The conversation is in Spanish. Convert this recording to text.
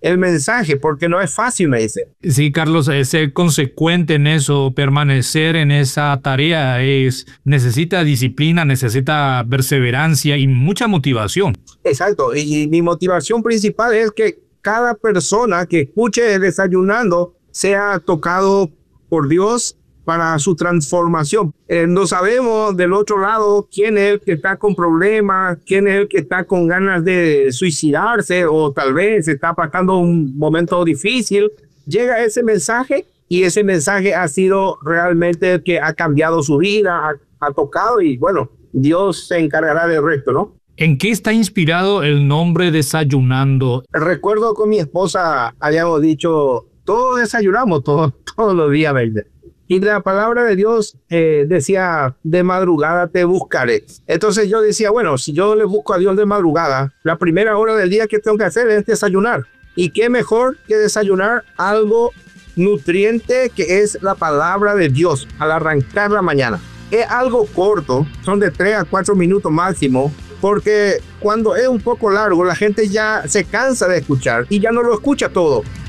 el mensaje, porque no es fácil, me dice. Sí, Carlos, ser consecuente en eso, permanecer en esa tarea necesita disciplina, necesita perseverancia y mucha motivación. Exacto, y mi motivación principal es que cada persona que escuche Desayunando sea tocado por Dios para su transformación. No sabemos del otro lado quién es el que está con problemas, quién es el que está con ganas de suicidarse o tal vez está pasando un momento difícil. Llega ese mensaje y ese mensaje ha sido realmente el que ha cambiado su vida, ha tocado y bueno, Dios se encargará del resto, ¿no? ¿En qué está inspirado el nombre Desayunando? Recuerdo con mi esposa habíamos dicho, todos desayunamos todos los días, ¿verdad? Y la palabra de Dios decía, de madrugada te buscaré. Entonces yo decía, bueno, si yo le busco a Dios de madrugada, la primera hora del día que tengo que hacer es desayunar. Y qué mejor que desayunar algo nutriente que es la palabra de Dios al arrancar la mañana. Es algo corto, son de 3 a 4 minutos máximo, porque cuando es un poco largo la gente ya se cansa de escuchar y ya no lo escucha todo.